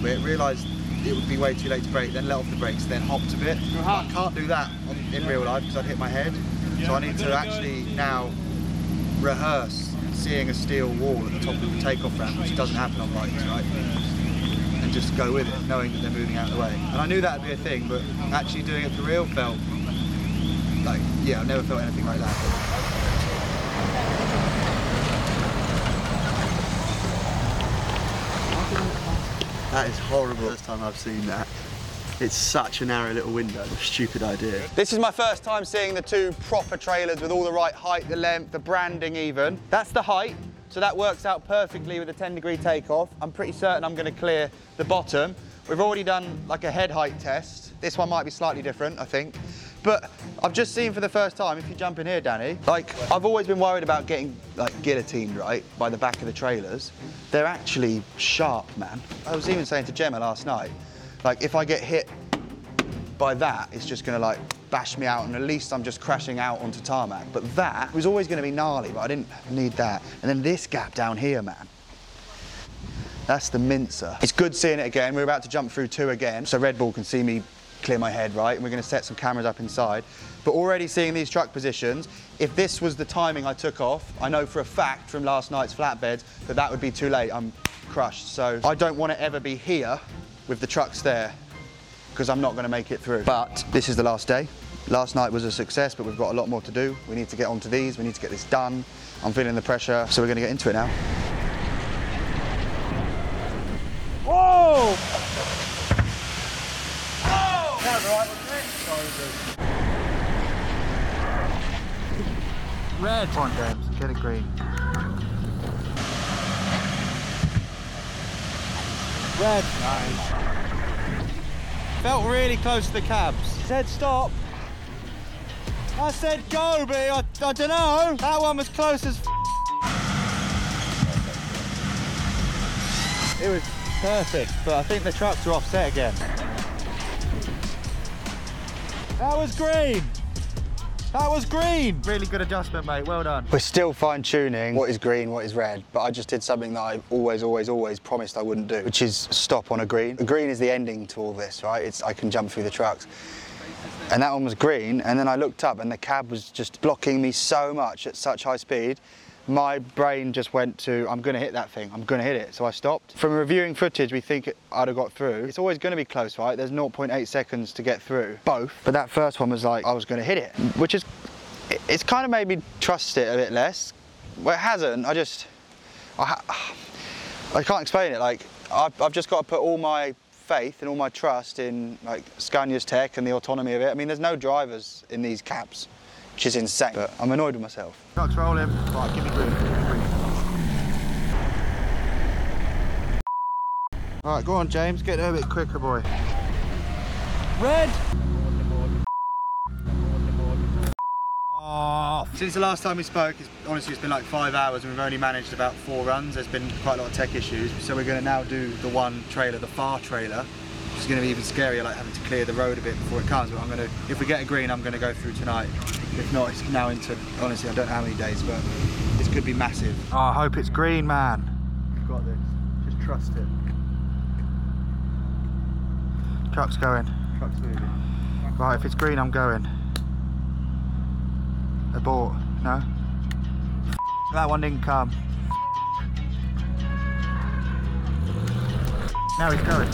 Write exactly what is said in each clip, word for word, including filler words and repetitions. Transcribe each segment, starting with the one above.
bit, realised it would be way too late to brake, then let off the brakes, then hopped a bit. I can't do that on, in real life because I'd hit my head. So I need to actually now rehearse seeing a steel wall at the top of the takeoff ramp, which doesn't happen on bikes, right? And just go with it, knowing that they're moving out of the way. And I knew that would be a thing, but actually doing it for real felt like, yeah, I've never felt anything like that. That is horrible. First time I've seen that. It's such a narrow little window. Stupid idea. This is my first time seeing the two proper trailers with all the right height, the length, the branding even. That's the height, so that works out perfectly with a ten degree takeoff. I'm pretty certain I'm going to clear the bottom. We've already done like a head height test. This one might be slightly different, I think. But I've just seen for the first time, if you jump in here, Danny, like I've always been worried about getting like guillotined, right, by the back of the trailers. They're actually sharp, man. I was even saying to Gemma last night, like if I get hit by that, it's just gonna like bash me out and at least I'm just crashing out onto tarmac. But that was always gonna be gnarly, but I didn't need that. And then this gap down here, man. That's the mincer. It's good seeing it again. We're about to jump through two again, so Red Bull can see me clear my head, right? And we're gonna set some cameras up inside. But already seeing these truck positions, if this was the timing I took off, I know for a fact from last night's flatbeds that that would be too late. I'm crushed. So I don't want to ever be here with the trucks there because I'm not gonna make it through. But this is the last day. Last night was a success, but we've got a lot more to do. We need to get onto these, we need to get this done. I'm feeling the pressure, so we're gonna get into it now. Whoa! Red. Come on, James, get it green. Red. Nice. Felt really close to the cabs. Said stop. I said go, but I, I don't know. That one was close as f. It was perfect, but I think the trucks are offset again. That was green. That was green. Really good adjustment, mate. Well done. We're still fine tuning what is green, what is red, but I just did something that I always, always, always promised I wouldn't do, which is stop on a green. A green is the ending to all this, right? It's I can jump through the trucks. And that one was green, and then I looked up and the cab was just blocking me so much at such high speed. My brain just went to, I'm gonna hit that thing, I'm gonna hit it, so I stopped. From reviewing footage, we think I'd have got through. It's always gonna be close, right? There's zero point eight seconds to get through, both. But that first one was like, I was gonna hit it, which is, it's kind of made me trust it a bit less. Well, it hasn't, I just, I, ha I can't explain it. Like, I've, I've just got to put all my faith and all my trust in like Scania's tech and the autonomy of it. I mean, there's no drivers in these cabs, which is insane, but I'm annoyed with myself. Trucks rolling. Right, give me green. Give me green. All right, go on, James. Get there a bit quicker, boy. Red. Oh. Since the last time we spoke, it's, honestly, it's been like five hours and we've only managed about four runs. There's been quite a lot of tech issues. So we're going to now do the one trailer, the far trailer, which is going to be even scarier, like having to clear the road a bit before it comes. But I'm going to, if we get a green, I'm going to go through tonight. If not, it's now into, honestly, I don't know how many days, but this could be massive. Oh, I hope it's green, man. You've got this. Just trust it. Truck's going. Truck's moving. Right, if it's green, I'm going. Abort. No? That one didn't come. Now he's going.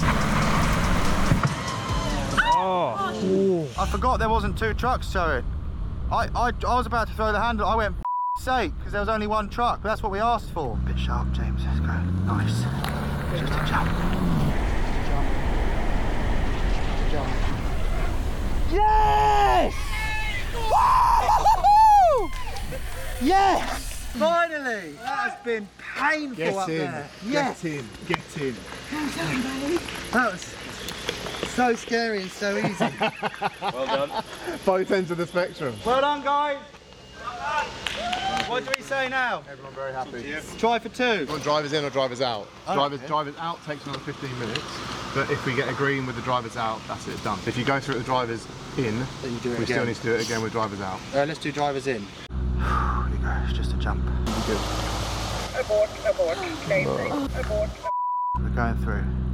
Oh. Ooh. I forgot there wasn't two trucks showing. I, I, I was about to throw the handle. I went, f sake, because there was only one truck. But that's what we asked for. Bit sharp, James. Let's go. Nice. Just a jump. Jump. Jump. Yes! Woo! Yes! Finally! That has been painful get up in, there. Yes! Get in, get in. That was so scary and so easy. Well done. Both ends of the spectrum. Well done, guys. What do we say now? Everyone very happy. Try for two. You want drivers in or drivers out? Oh, drivers, okay. drivers out takes another fifteen minutes, but if we get a green with the drivers out, that's it, done. If you go through with the drivers in, then you do it we again. still need to do it again with drivers out. Uh, let's do drivers in. Here you go, it's just a jump. Good. Abort, abort, stay safe, abort. We're going through.